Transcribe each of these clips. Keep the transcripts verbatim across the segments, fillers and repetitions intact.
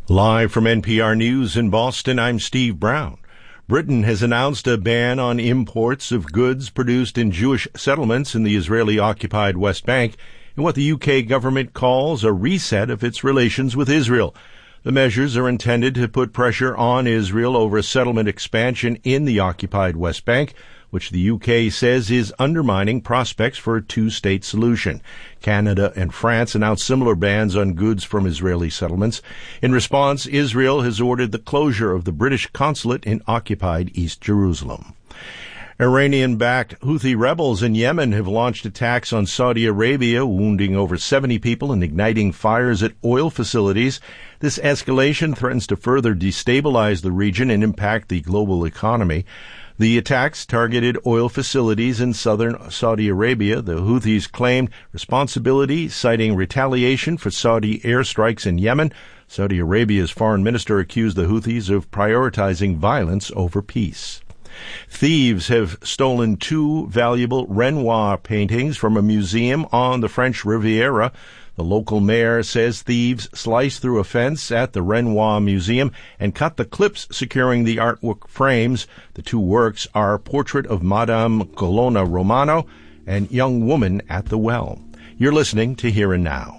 Live from N P R News in Boston, I'm Steve Brown. Britain has announced a ban on imports of goods produced in Jewish settlements in the Israeli-occupied West Bank in what the U K government calls a reset of its relations with Israel. The measures are intended to put pressure on Israel over a settlement expansion in the occupied West Bank, which the U K says is undermining prospects for a two-state solution. Canada and France announced similar bans on goods from Israeli settlements. In response, Israel has ordered the closure of the British consulate in occupied East Jerusalem. Iranian-backed Houthi rebels in Yemen have launched attacks on Saudi Arabia, wounding over seventy people and igniting fires at oil facilities. This escalation threatens to further destabilize the region and impact the global economy. The attacks targeted oil facilities in southern Saudi Arabia. The Houthis claimed responsibility, citing retaliation for Saudi airstrikes in Yemen. Saudi Arabia's foreign minister accused the Houthis of prioritizing violence over peace. Thieves have stolen two valuable Renoir paintings from a museum on the French Riviera. The local mayor says thieves sliced through a fence at the Renoir Museum and cut the clips securing the artwork frames. The two works are Portrait of Madame Colonna Romano and Young Woman at the Well. You're listening to Here and Now.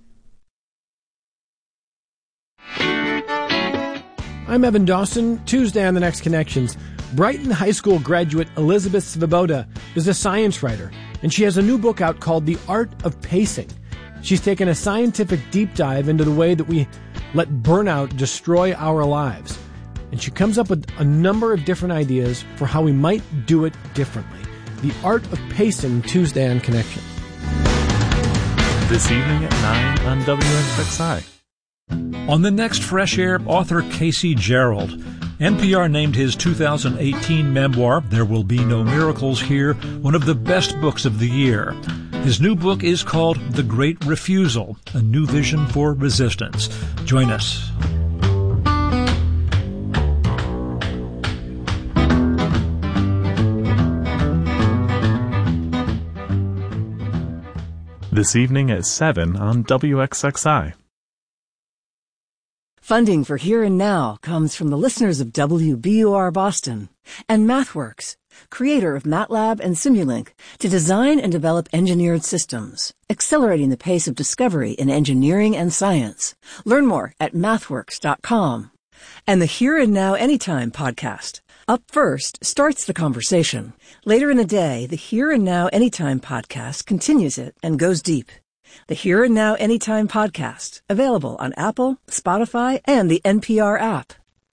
I'm Evan Dawson. Tuesday on The Next Connections. Brighton High School graduate Elizabeth Svoboda is a science writer, and she has a new book out called The Art of Pacing. She's taken a scientific deep dive into the way that we let burnout destroy our lives. And she comes up with a number of different ideas for how we might do it differently. The Art of Pacing, Tuesday on Connection. This evening at nine on W X X I. On the next Fresh Air, author Casey Gerald. N P R named his two thousand eighteen memoir, There Will Be No Miracles Here, one of the best books of the year. His new book is called The Great Refusal, a new vision for resistance. Join us. This evening at seven on W X X I. Funding for Here and Now comes from the listeners of W B U R Boston and MathWorks, creator of MATLAB and Simulink, to design and develop engineered systems, accelerating the pace of discovery in engineering and science. Learn more at mathworks dot com. And the Here and Now Anytime podcast. Up first starts the conversation. Later in the day, the Here and Now Anytime podcast continues it and goes deep. The Here and Now Anytime podcast, available on Apple, Spotify, and the N P R app.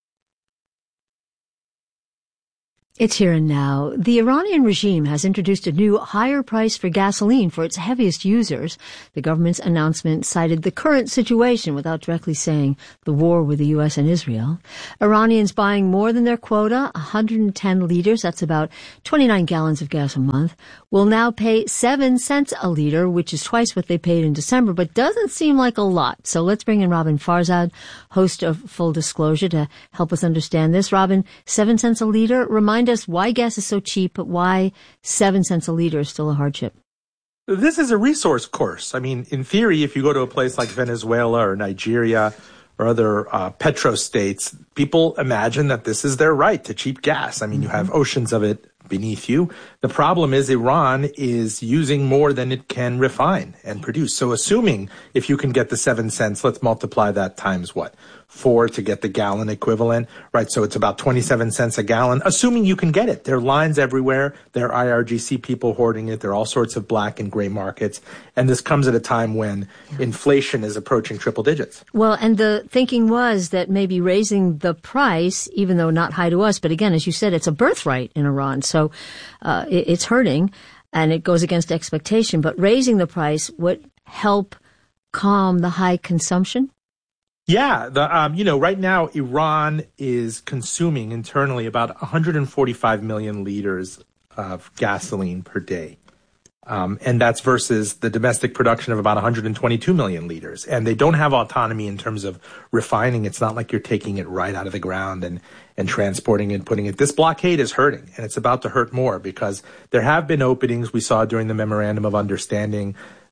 It's Here and Now. The Iranian regime has introduced a new higher price for gasoline for its heaviest users. The government's announcement cited the current situation without directly saying the war with the U S and Israel. Iranians buying more than their quota, one hundred ten liters, that's about twenty-nine gallons of gas a month, will now pay seven cents a liter, which is twice what they paid in December, but doesn't seem like a lot. So let's bring in Robin Farzad, host of Full Disclosure, to help us understand this. Robin, seven cents a liter, remind us why gas is so cheap, but why seven cents a liter is still a hardship. This is a resource course. I mean, in theory, if you go to a place like Venezuela or Nigeria or other uh, petro-states, people imagine that this is their right to cheap gas. I mean, mm-hmm. you have oceans of it beneath you. The problem is Iran is using more than it can refine and produce. So assuming if you can get the seven cents, let's multiply that times what? Four to get the gallon equivalent, right? So it's about twenty-seven cents a gallon, assuming you can get it. There are lines everywhere. There are I R G C people hoarding it. There are all sorts of black and gray markets. And this comes at a time when inflation is approaching triple digits. Well, and the thinking was that maybe raising the price, even though not high to us, but again, as you said, it's a birthright in Iran. So uh, it, it's hurting and it goes against expectation. But raising the price would help calm the high consumption? Yeah, the um, you know, right now Iran is consuming internally about one hundred forty-five million liters of gasoline per day. Um, and that's versus the domestic production of about one hundred twenty-two million liters. And they don't have autonomy in terms of refining. It's not like you're taking it right out of the ground and, and transporting it and putting it. This blockade is hurting, and it's about to hurt more because there have been openings we saw during the Memorandum of Understanding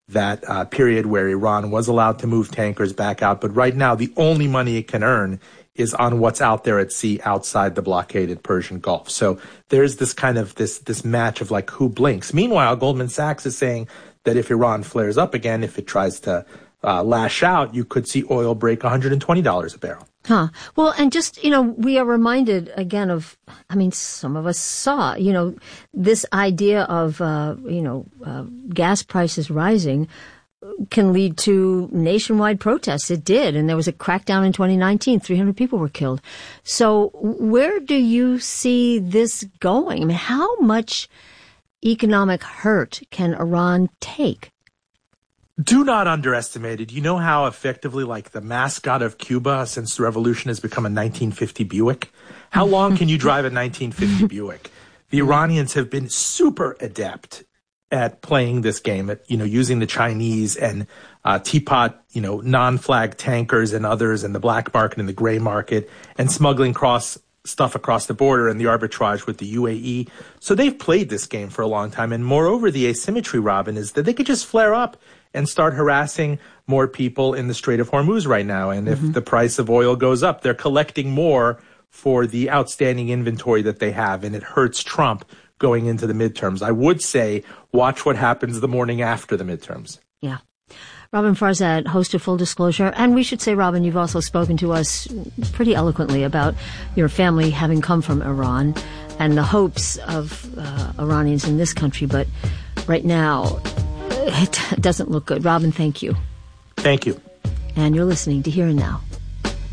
that uh, period where Iran was allowed to move tankers back out. But right now, the only money it can earn is on what's out there at sea outside the blockaded Persian Gulf. So there's this kind of this this match of like who blinks. Meanwhile, Goldman Sachs is saying that if Iran flares up again, if it tries to uh, lash out, you could see oil break one hundred twenty dollars a barrel. Huh. Well, and just, you know, we are reminded again of, I mean, some of us saw, you know, this idea of, uh, you know, uh, gas prices rising can lead to nationwide protests. It did. And there was a crackdown in twenty nineteen. three hundred people were killed. So where do you see this going? I mean, how much economic hurt can Iran take? Do not underestimate it. You know how effectively, like, the mascot of Cuba since the revolution has become a nineteen fifty Buick? How long can you drive a nineteen fifty Buick? The Iranians have been super adept at playing this game, at, you know, using the Chinese and uh, teapot, you know, non-flag tankers and others and the black market and the gray market and smuggling cross stuff across the border and the arbitrage with the U A E. So they've played this game for a long time. And moreover, the asymmetry, Robin, is that they could just flare up and start harassing more people in the Strait of Hormuz right now. And mm-hmm. if the price of oil goes up, they're collecting more for the outstanding inventory that they have, and it hurts Trump going into the midterms. I would say watch what happens the morning after the midterms. Yeah. Robin Farzad, host of Full Disclosure. And we should say, Robin, you've also spoken to us pretty eloquently about your family having come from Iran and the hopes of uh, Iranians in this country. But right now, it doesn't look good. Robin, thank you. Thank you. And you're listening to Here and Now.